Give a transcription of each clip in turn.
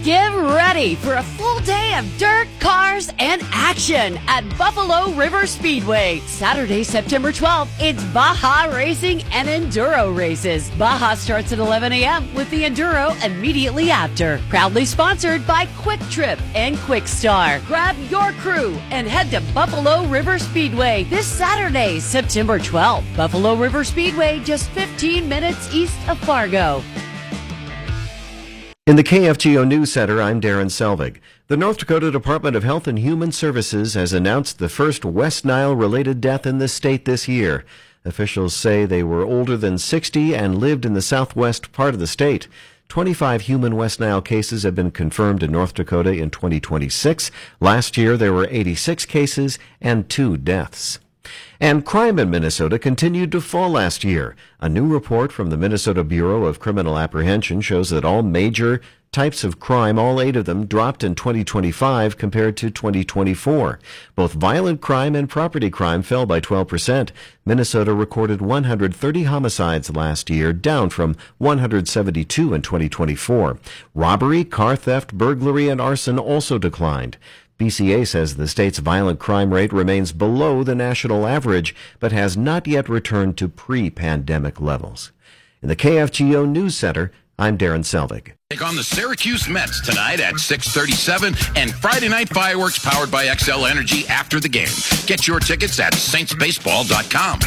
Get ready for a full day of dirt, cars, and action at Buffalo River Speedway. Saturday, September 12th, it's Baja Racing and Enduro races. Baja starts at 11 a.m. with the Enduro immediately after. Proudly sponsored by Quick Trip and Quick Star. Grab your crew and head to Buffalo River Speedway this Saturday, September 12th. Buffalo River Speedway, just 15 minutes east of Fargo. In the KFGO News Center, I'm Darren Selvig. The North Dakota Department of Health and Human Services has announced the first West Nile-related death in the state this year. Officials say they were older than 60 and lived in the southwest part of the state. 25 human West Nile cases have been confirmed in North Dakota in 2026. Last year, there were 86 cases and 2 deaths. And crime in Minnesota continued to fall last year. A new report from the Minnesota Bureau of Criminal Apprehension shows that all major types of crime, all 8 of them, dropped in 2025 compared to 2024. Both violent crime and property crime fell by 12%. Minnesota recorded 130 homicides last year, down from 172 in 2024. Robbery, car theft, burglary, and arson also declined. BCA says the state's violent crime rate remains below the national average, but has not yet returned to pre-pandemic levels. In the KFGO News Center, I'm Darren Selvig. Take on the Syracuse Mets tonight at 6:37 and Friday night fireworks powered by XL Energy after the game. Get your tickets at saintsbaseball.com.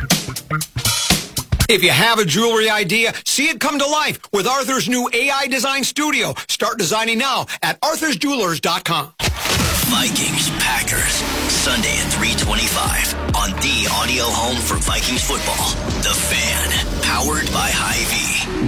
If you have a jewelry idea, see it come to life with Arthur's new AI Design Studio. Start designing now at arthursjewelers.com. Vikings Packers, Sunday at 3:25 on the audio home for Vikings football. The Fan, powered by Hy-Vee.